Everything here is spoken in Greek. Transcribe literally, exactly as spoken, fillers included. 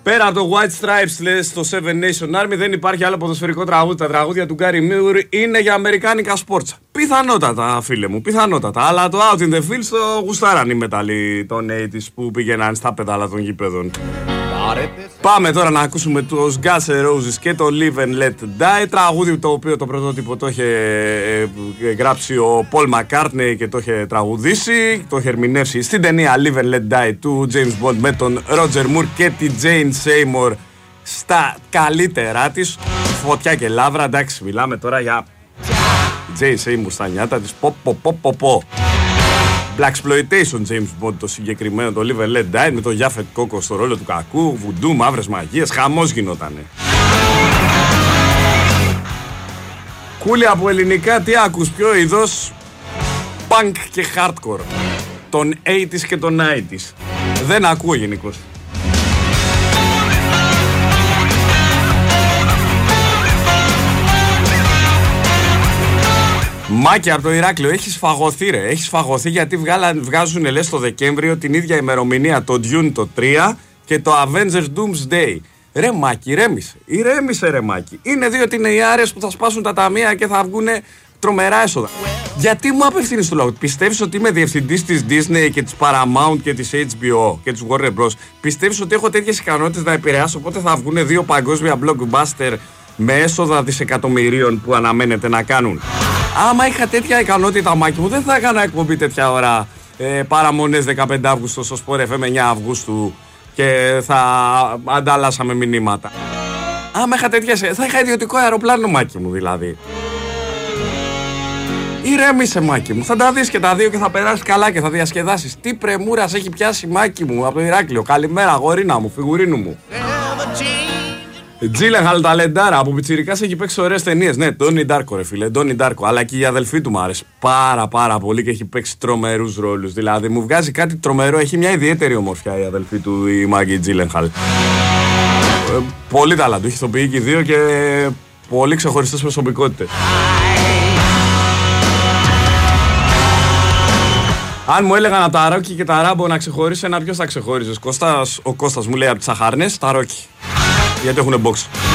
Πέρα από το White Stripes, λες, στο Seven Nation Army δεν υπάρχει άλλο ποδοσφαιρικό τραγούδι. Τα τραγούδια του Gary Moore είναι για αμερικάνικα σπόρτσα. Πιθανότατα, φίλε μου, πιθανότατα. Αλλά το Out in the Fields το γουστάραν οι μεταλλοί των ογδόντα που πήγαιναν στα πέταλα των γήπεδων. Πάμε τώρα να ακούσουμε τους Guns N' Roses και το Live and Let Die. Τραγούδι το οποίο το πρωτότυπο το είχε γράψει ο Paul McCartney και το είχε τραγουδήσει. Το είχε ερμηνεύσει στην ταινία Live and Let Die του James Bond με τον Roger Moore και τη Jane Seymour στα καλύτερά της. Φωτιά και λαύρα, εντάξει, μιλάμε τώρα για Jane Seymour στα νιάτα της. Πο πο πο πο πο. Blaxploitation James Bond το συγκεκριμένο, το Live and Let Die, με τον Γιάφετ Κόκο στο ρόλο του κακού, βουντού, μαύρες μαγείες, χαμός γινότανε. Κούλη από ελληνικά, τι άκους, ποιο είδος? Punk και hardcore, των ογδόντα και των ενενήντα. Δεν ακούω γενικώς. Μάκη από το Ηράκλειο, έχεις φαγωθεί ρε, έχεις φαγωθεί γιατί βγάζουν λες το Δεκέμβριο την ίδια ημερομηνία το Dune το τρία και το Avengers Doomsday. Ρε Μάκη, ηρέμησε, ηρέμησε ρε Μάκη. Είναι δύο ταινιάρες που θα σπάσουν τα ταμεία και θα βγουν τρομερά έσοδα. Γιατί μου απευθύνεις το λόγο? Πιστεύεις ότι είμαι διευθυντής της Disney και της Paramount και της έιτς μπι ο και της Warner Bros? Πιστεύεις ότι έχω τέτοιες ικανότητες να επηρεάσω πότε θα βγουν δύο παγκόσμια blockbuster με έσοδα δισεκατομμυρίων που αναμένεται να κάνουν? Άμα είχα τέτοια ικανότητα, Μάκη μου, δεν θα έκανα εκπομπή τέτοια ώρα ε, παραμονές δεκαπέντε Αυγούστου στο Sport εφ εμ εννιά Αυγούστου και θα ανταλλάσσαμε μηνύματα. Άμα είχα τέτοια, θα είχα ιδιωτικό αεροπλάνο, Μάκη μου, δηλαδή. Ηρέμησε, Μάκη μου, θα τα δεις και τα δύο και θα περάσεις καλά και θα διασκεδάσεις. Τι πρεμούρας έχει πιάσει, Μάκη μου, από το Ηράκλειο. Καλημέρα, γορίνα μου, φιγουρίνου μου. Τζίλενχαλ ταλεντάρα, από πιτσιρικάς έχει παίξει ωραίες ταινίες. Ναι, Ντόνι Ντάρκο ρε φίλε, Ντόνι Ντάρκο. Αλλά και η αδελφή του μου άρεσε πάρα πάρα πολύ και έχει παίξει τρομερούς ρόλους. Δηλαδή μου βγάζει κάτι τρομερό, έχει μια ιδιαίτερη ομορφιά η αδελφή του, η Μάγκη Τζίλενχαλ. Ε, πολύ ταλαντού, έχει ηθοποιεί και δύο και πολύ ξεχωριστές προσωπικότητες. Αν μου έλεγαν από τα Ρόκι και τα Ράμπο να ξεχωρίσει ένα, ποιος θα ξεχώριζες? Κώστας, ο Κώστας μου λέει από τις Αχάρνες, τα Ρόκι. Γιατί έχουν box.